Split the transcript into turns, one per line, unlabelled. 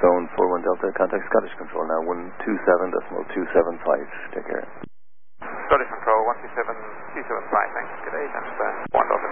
Zone 41 Delta, contact Scottish Control now 127.275. Take care.
Scottish Control 127.275, thanks. Good day, thanks.